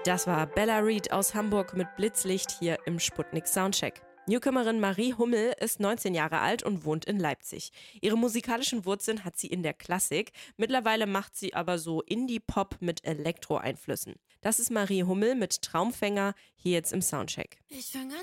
Das war Bella Reed aus Hamburg mit Blitzlicht hier im Sputnik Soundcheck. Newcomerin Marie Hummel ist 19 Jahre alt und wohnt in Leipzig. Ihre musikalischen Wurzeln hat sie in der Klassik. Mittlerweile macht sie aber so Indie-Pop mit Elektro-Einflüssen. Das ist Marie Hummel mit Traumfänger hier jetzt im Soundcheck. Ich fang an